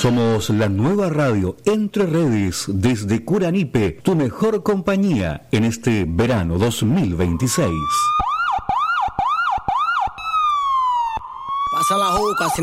Somos la nueva radio Entre Redes desde Curanipe, tu mejor compañía en este verano 2026. Pasa la juca,